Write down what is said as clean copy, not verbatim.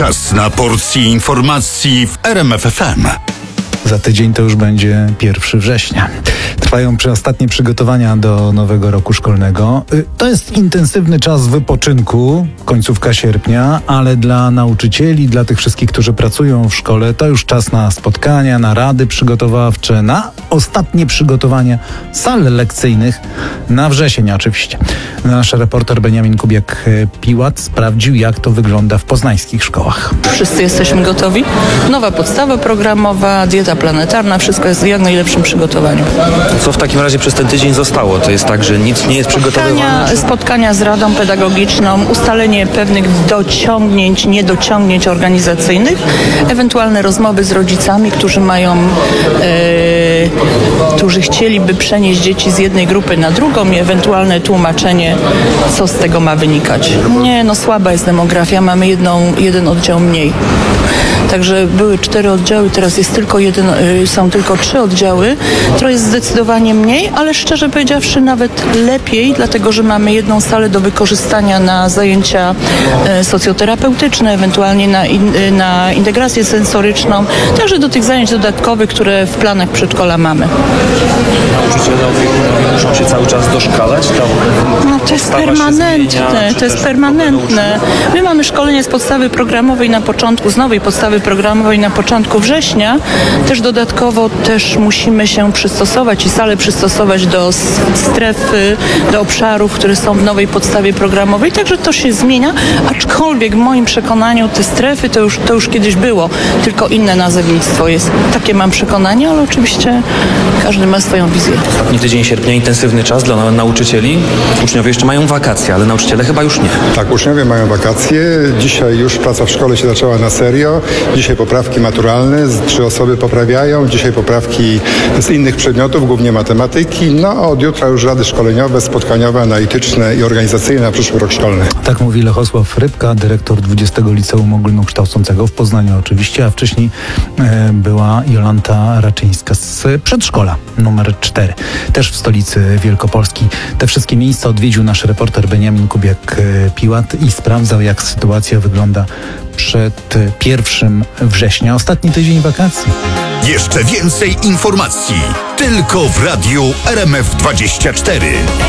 Czas na porcję informacji w RMF FM. Za tydzień to już będzie 1 września. Trwają ostatnie przygotowania do nowego roku szkolnego. To jest intensywny czas wypoczynku, końcówka sierpnia, ale dla nauczycieli, dla tych wszystkich, którzy pracują w szkole, to już czas na spotkania, na rady przygotowawcze, na ostatnie przygotowania sal lekcyjnych, na wrzesień oczywiście. Nasz reporter Beniamin Kubiak-Piłat sprawdził, jak to wygląda w poznańskich szkołach. Wszyscy jesteśmy gotowi. Nowa podstawa programowa, dieta planetarna, wszystko jest w jak najlepszym przygotowaniu. Co w takim razie przez ten tydzień zostało? To jest tak, że nic nie jest przygotowywane? Spotkania z Radą Pedagogiczną, ustalenie pewnych dociągnięć, niedociągnięć organizacyjnych, ewentualne rozmowy z rodzicami, którzy chcieliby przenieść dzieci z jednej grupy na drugą i ewentualne tłumaczenie, co z tego ma wynikać. Słaba jest demografia, mamy jeden oddział mniej. Także były 4 oddziały, teraz jest są tylko 3 oddziały. To jest zdecydowanie mniej, ale szczerze powiedziawszy nawet lepiej, dlatego że mamy jedną salę do wykorzystania na zajęcia socjoterapeutyczne, ewentualnie na integrację sensoryczną, także do tych zajęć dodatkowych, które w planach przedszkola mamy. Nauczyciele, opiekunowie muszą się cały czas doszkalać? To jest permanentne. My mamy szkolenie z podstawy programowej z nowej podstawy programowej na początku września. Też dodatkowo musimy się przystosować i salę przystosować do strefy, do obszarów, które są w nowej podstawie programowej. Także to się zmienia, aczkolwiek w moim przekonaniu te strefy to już kiedyś było, tylko inne nazewnictwo jest. Takie mam przekonanie, ale oczywiście każdy ma swoją wizję. Ostatni tydzień sierpnia, intensywny czas dla nauczycieli. Uczniowie jeszcze mają wakacje, ale nauczyciele chyba już nie. Tak, uczniowie mają wakacje. Dzisiaj już praca w szkole się zaczęła na serio. Dzisiaj poprawki maturalne, 3 osoby poprawiają. Dzisiaj poprawki z innych przedmiotów, głównie matematyki. A od jutra już rady szkoleniowe, spotkaniowe, analityczne i organizacyjne na przyszły rok szkolny. Tak mówi Lechosław Rybka, dyrektor 20 Liceum Ogólnokształcącego w Poznaniu oczywiście, a wcześniej była Jolanta Raczyńska z przedszkola numer 4, też w stolicy Wielkopolski. Te wszystkie miejsca odwiedził nasz reporter Beniamin Kubiak-Piłat i sprawdzał, jak sytuacja wygląda przed 1 września, ostatni tydzień wakacji. Jeszcze więcej informacji tylko w radiu RMF24.